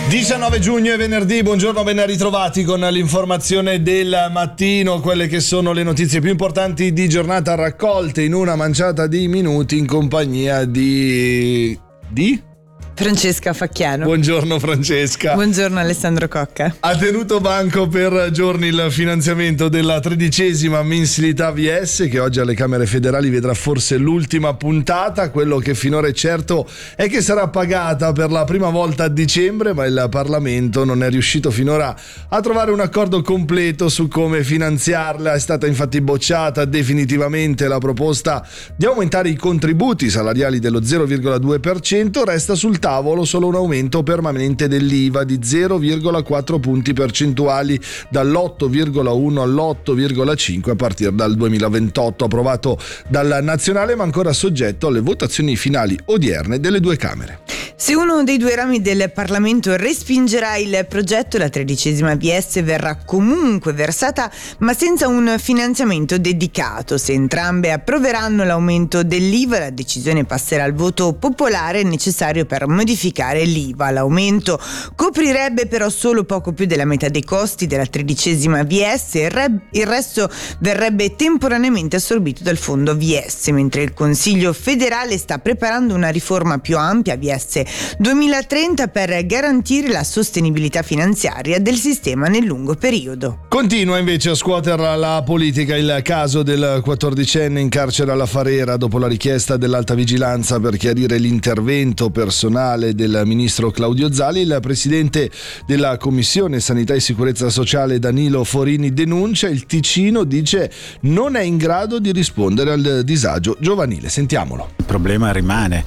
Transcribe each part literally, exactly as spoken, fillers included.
diciannove giugno è venerdì, buongiorno, ben ritrovati con l'informazione del mattino, quelle che sono le notizie più importanti di giornata raccolte in una manciata di minuti in compagnia di... di? Francesca Facchiano. Buongiorno Francesca. Buongiorno Alessandro Cocca. Ha tenuto banco per giorni il finanziamento della tredicesima mensilità V S, che oggi alle Camere federali vedrà forse l'ultima puntata. Quello che finora è certo è che sarà pagata per la prima volta a dicembre, ma il Parlamento non è riuscito finora a trovare un accordo completo su come finanziarla. È stata infatti bocciata definitivamente la proposta di aumentare i contributi salariali dello zero virgola due per cento. Resta sul tavolo solo un aumento permanente dell'I V A di zero virgola quattro punti percentuali dall'otto virgola uno all'otto virgola cinque a partire dal duemilaventotto, approvato dal Nazionale ma ancora soggetto alle votazioni finali odierne delle due Camere. Se uno dei due rami del Parlamento respingerà il progetto, la tredicesima V S verrà comunque versata ma senza un finanziamento dedicato. Se entrambe approveranno l'aumento dell'I V A, la decisione passerà al voto popolare necessario per modificare l'I V A. L'aumento coprirebbe però solo poco più della metà dei costi della tredicesima V S e il resto verrebbe temporaneamente assorbito dal fondo V S, mentre il Consiglio federale sta preparando una riforma più ampia V S duemilatrenta per garantire la sostenibilità finanziaria del sistema nel lungo periodo. Continua invece a scuotere la politica il caso del quattordicenne in carcere alla Farera dopo la richiesta dell'alta vigilanza per chiarire l'intervento personale del ministro Claudio Zali. Il presidente della Commissione Sanità e Sicurezza Sociale Danilo Forini denuncia il Ticino, dice non è in grado di rispondere al disagio giovanile. Sentiamolo. Il problema rimane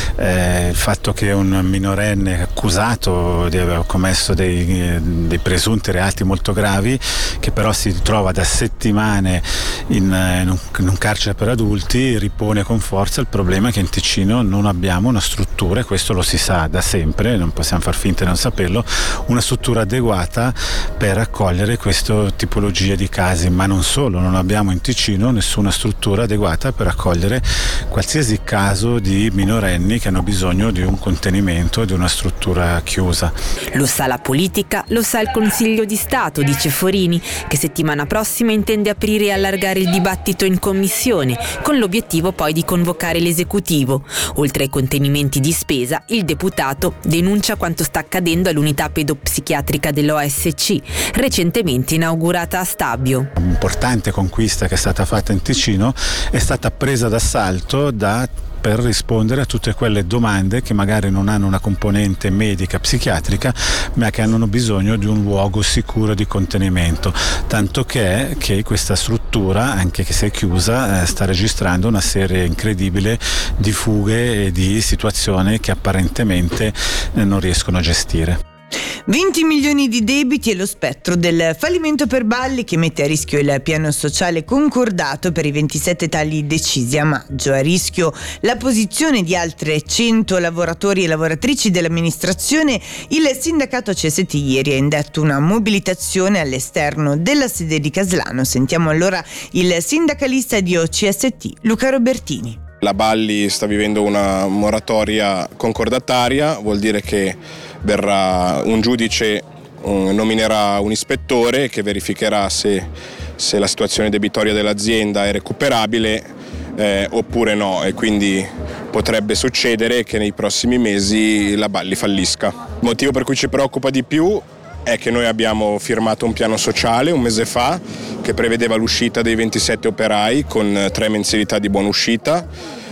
eh, il fatto che un minorenne accusato di aver commesso dei, dei presunti reati molto gravi, che però si trova da settimane in, in, un, in un carcere per adulti, ripone con forza il problema che in Ticino non abbiamo una struttura, e questo lo si sa da sempre, non possiamo far finta di non saperlo, una struttura adeguata per accogliere questa tipologia di casi. Ma non solo, non abbiamo in Ticino nessuna struttura adeguata per accogliere qualsiasi caso di minorenni che hanno bisogno di un contenimento, di una struttura chiusa. Lo sa la politica, lo sa il Consiglio di Stato, dice Forini, che settimana prossima intende aprire e allargare il dibattito in commissione, con l'obiettivo poi di convocare l'esecutivo. Oltre ai contenimenti di spesa, il deputato denuncia quanto sta accadendo all'unità pedopsichiatrica dell'O S C, recentemente inaugurata a Stabio. Un'importante conquista che è stata fatta in Ticino è stata presa d'assalto da per rispondere a tutte quelle domande che magari non hanno una componente medica, psichiatrica, ma che hanno bisogno di un luogo sicuro di contenimento. Tanto che, che questa struttura, anche che se è chiusa, eh, sta registrando una serie incredibile di fughe e di situazioni che apparentemente eh, non riescono a gestire. venti milioni di debiti e lo spettro del fallimento per Balli, che mette a rischio il piano sociale concordato per i ventisette tagli decisi a maggio. A rischio la posizione di altre cento lavoratori e lavoratrici dell'amministrazione. Il sindacato C S T ieri ha indetto una mobilitazione all'esterno della sede di Caslano. Sentiamo allora il sindacalista di O C S T, Luca Robertini. La Balli sta vivendo una moratoria concordataria, vuol dire che verrà un giudice, um, nominerà un ispettore che verificherà se, se la situazione debitoria dell'azienda è recuperabile eh, oppure no, e quindi potrebbe succedere che nei prossimi mesi la Balli fallisca. Il motivo per cui ci preoccupa di più è che noi abbiamo firmato un piano sociale un mese fa che prevedeva l'uscita dei ventisette operai con tre mensilità di buona uscita.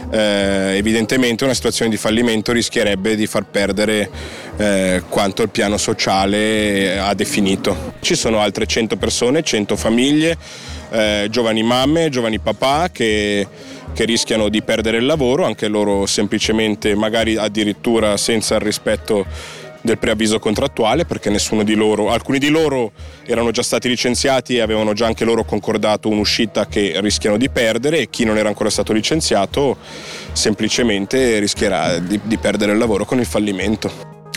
Eh, evidentemente una situazione di fallimento rischierebbe di far perdere eh, quanto il piano sociale ha definito. Ci sono altre cento persone, cento famiglie, eh, giovani mamme, giovani papà che, che rischiano di perdere il lavoro, anche loro semplicemente, magari addirittura senza il rispetto del preavviso contrattuale, perché nessuno di loro, alcuni di loro erano già stati licenziati e avevano già anche loro concordato un'uscita che rischiano di perdere, e chi non era ancora stato licenziato semplicemente rischierà di, di perdere il lavoro con il fallimento.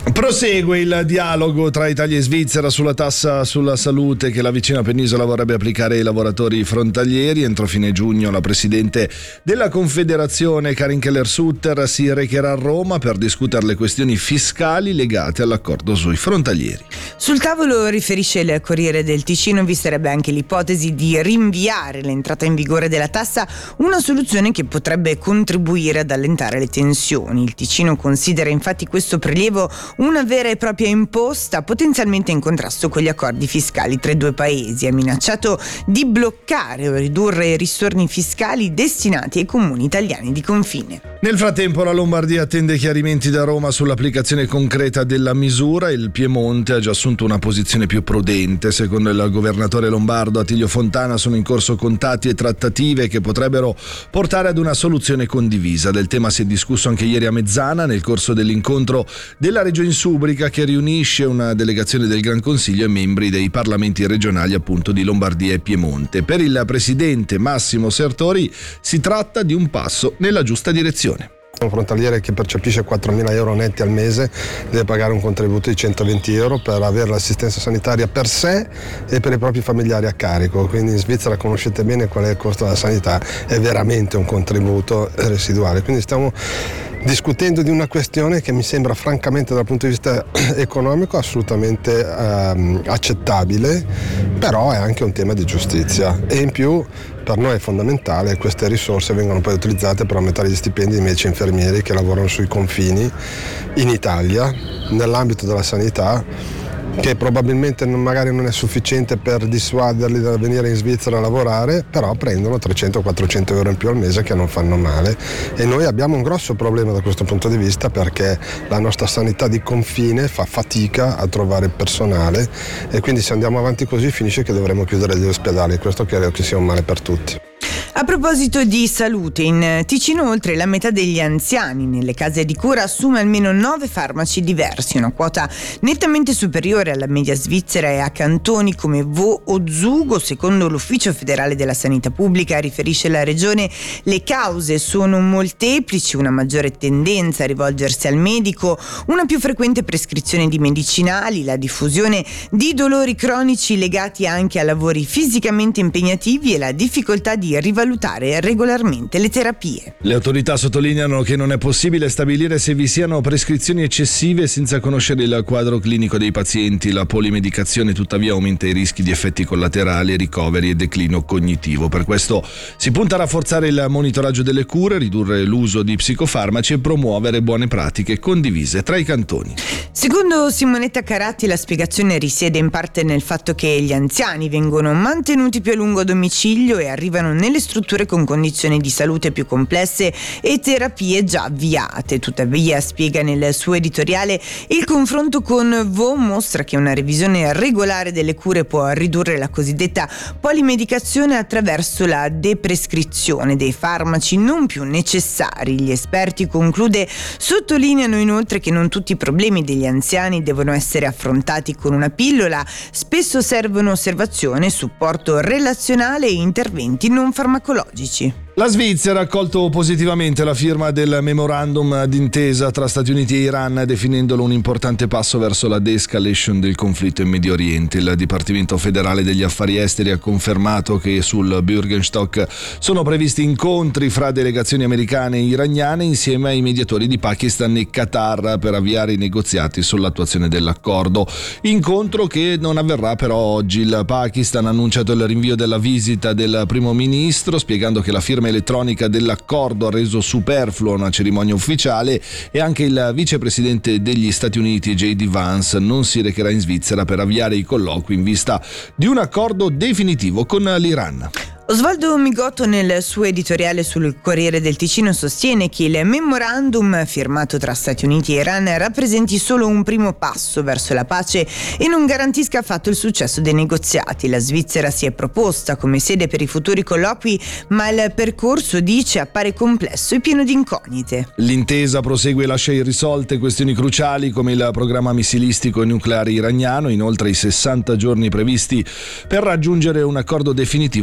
Prosegue il dialogo tra Italia e Svizzera sulla tassa sulla salute che la vicina penisola vorrebbe applicare ai lavoratori frontalieri. Entro fine giugno la presidente della Confederazione, Karin Keller-Sutter, si recherà a Roma per discutere le questioni fiscali legate all'accordo sui frontalieri. Sul tavolo, riferisce il Corriere del Ticino, vi sarebbe anche l'ipotesi di rinviare l'entrata in vigore della tassa, una soluzione che potrebbe contribuire ad allentare le tensioni. Il Ticino considera infatti questo prelievo una vera e propria imposta potenzialmente in contrasto con gli accordi fiscali tra i due paesi. Ha minacciato di bloccare o ridurre i ristorni fiscali destinati ai comuni italiani di confine. Nel frattempo la Lombardia attende chiarimenti da Roma sull'applicazione concreta della misura. Il Piemonte ha già assunto una posizione più prudente. Secondo il governatore lombardo Attilio Fontana sono in corso contatti e trattative che potrebbero portare ad una soluzione condivisa. Del tema si è discusso anche ieri a Mezzana nel corso dell'incontro della Regione Subrica, che riunisce una delegazione del Gran Consiglio e membri dei parlamenti regionali appunto di Lombardia e Piemonte. Per il presidente Massimo Sertori si tratta di un passo nella giusta direzione. Un frontaliere che percepisce quattromila euro netti al mese deve pagare un contributo di centoventi euro per avere l'assistenza sanitaria per sé e per i propri familiari a carico. Quindi in Svizzera conoscete bene qual è il costo della sanità, è veramente un contributo residuale. Quindi stiamo discutendo di una questione che mi sembra francamente dal punto di vista economico assolutamente ehm, accettabile, però è anche un tema di giustizia e in più per noi è fondamentale, queste risorse vengono poi utilizzate per aumentare gli stipendi dei medici e infermieri che lavorano sui confini in Italia, nell'ambito della sanità, che probabilmente non, magari non è sufficiente per dissuaderli da venire in Svizzera a lavorare, però prendono trecento quattrocento euro in più al mese che non fanno male. E noi abbiamo un grosso problema da questo punto di vista, perché la nostra sanità di confine fa fatica a trovare personale e quindi se andiamo avanti così finisce che dovremo chiudere gli ospedali. Questo credo che sia un male per tutti. A proposito di salute, in Ticino oltre la metà degli anziani nelle case di cura assume almeno nove farmaci diversi, una quota nettamente superiore alla media svizzera e a cantoni come Vaud o Zugo. Secondo l'Ufficio federale della sanità pubblica, riferisce la regione, le cause sono molteplici: una maggiore tendenza a rivolgersi al medico, una più frequente prescrizione di medicinali, la diffusione di dolori cronici legati anche a lavori fisicamente impegnativi e la difficoltà di rivalutare regolarmente le terapie. Le autorità sottolineano che non è possibile stabilire se vi siano prescrizioni eccessive senza conoscere il quadro clinico dei pazienti. La polimedicazione tuttavia aumenta i rischi di effetti collaterali, ricoveri e declino cognitivo. Per questo si punta a rafforzare il monitoraggio delle cure, ridurre l'uso di psicofarmaci e promuovere buone pratiche condivise tra i cantoni. Secondo Simonetta Caratti la spiegazione risiede in parte nel fatto che gli anziani vengono mantenuti più a lungo a domicilio e arrivano nelle strutture con condizioni di salute più complesse e terapie già avviate. Tuttavia, spiega nel suo editoriale, il confronto con Vaud mostra che una revisione regolare delle cure può ridurre la cosiddetta polimedicazione attraverso la deprescrizione dei farmaci non più necessari. Gli esperti, conclude, sottolineano inoltre che non tutti i problemi degli anziani devono essere affrontati con una pillola, spesso servono osservazione, supporto relazionale e interventi non farmacologici. La Svizzera ha accolto positivamente la firma del memorandum d'intesa tra Stati Uniti e Iran, definendolo un importante passo verso la de-escalation del conflitto in Medio Oriente. Il Dipartimento federale degli affari esteri ha confermato che sul Bürgenstock sono previsti incontri fra delegazioni americane e iraniane insieme ai mediatori di Pakistan e Qatar per avviare i negoziati sull'attuazione dell'accordo. Incontro che non avverrà però oggi. Il Pakistan ha annunciato il rinvio della visita del primo ministro, spiegando che la firma elettronica dell'accordo ha reso superflua una cerimonia ufficiale e anche il vicepresidente degli Stati Uniti J D Vance non si recherà in Svizzera per avviare i colloqui in vista di un accordo definitivo con l'Iran. Osvaldo Migotto nel suo editoriale sul Corriere del Ticino sostiene che il memorandum firmato tra Stati Uniti e Iran rappresenti solo un primo passo verso la pace e non garantisca affatto il successo dei negoziati. La Svizzera si è proposta come sede per i futuri colloqui, ma il percorso, dice, appare complesso e pieno di incognite. L'intesa prosegue e lascia irrisolte questioni cruciali come il programma missilistico e nucleare iraniano. Inoltre i sessanta giorni previsti per raggiungere un accordo definitivo potrebbero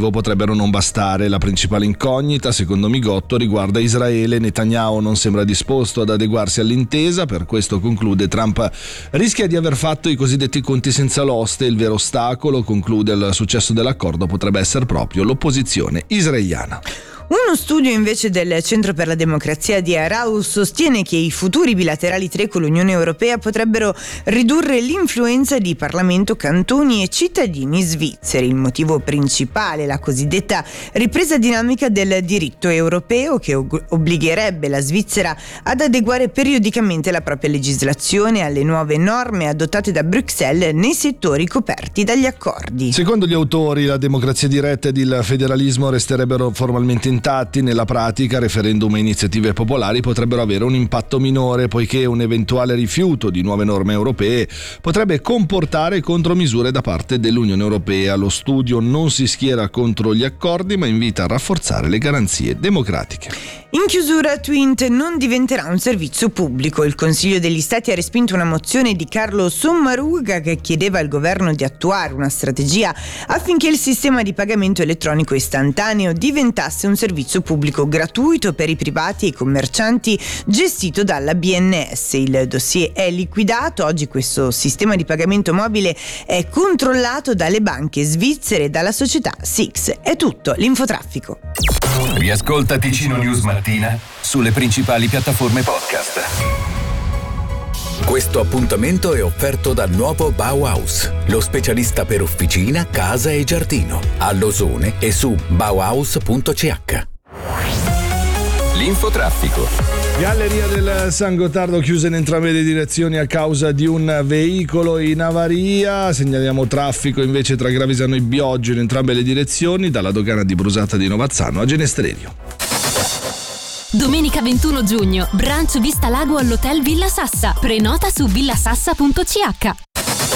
potrebbero non bastare. La principale incognita, secondo Migotto, riguarda Israele. Netanyahu non sembra disposto ad adeguarsi all'intesa, per questo, conclude, Trump rischia di aver fatto i cosiddetti conti senza l'oste. Il vero ostacolo, conclude, al successo dell'accordo potrebbe essere proprio l'opposizione israeliana. Uno studio invece del Centro per la Democrazia di Aarhus sostiene che i futuri bilaterali tre con l'Unione Europea potrebbero ridurre l'influenza di Parlamento, cantoni e cittadini svizzeri. Il motivo principale, la cosiddetta ripresa dinamica del diritto europeo, che obbligherebbe la Svizzera ad adeguare periodicamente la propria legislazione alle nuove norme adottate da Bruxelles nei settori coperti dagli accordi. Secondo gli autori, la democrazia diretta ed il federalismo resterebbero formalmente intatti. Nella pratica, referendum e iniziative popolari potrebbero avere un impatto minore, poiché un eventuale rifiuto di nuove norme europee potrebbe comportare contromisure da parte dell'Unione Europea. Lo studio non si schiera contro gli accordi, ma invita a rafforzare le garanzie democratiche. In chiusura, Twint non diventerà un servizio pubblico. Il Consiglio degli Stati ha respinto una mozione di Carlo Sommaruga che chiedeva al governo di attuare una strategia affinché il sistema di pagamento elettronico istantaneo diventasse un servizio pubblico gratuito per i privati e i commercianti gestito dalla B N S. Il dossier è liquidato. Oggi questo sistema di pagamento mobile è controllato dalle banche svizzere e dalla società Six. È tutto, l'infotraffico. Riascolta Ticino News Mattina sulle principali piattaforme podcast. Questo appuntamento è offerto dal nuovo Bauhaus, lo specialista per officina, casa e giardino, a Losone e su bauhaus punto c h. L'infotraffico. Galleria del San Gottardo chiusa in entrambe le direzioni a causa di un veicolo in avaria. Segnaliamo traffico invece tra Gravisano e Bioggio in entrambe le direzioni, dalla dogana di Brusata di Novazzano a Genesterio. Domenica ventuno giugno, brunch Vista Lago all'Hotel Villa Sassa. Prenota su villasassa punto c h.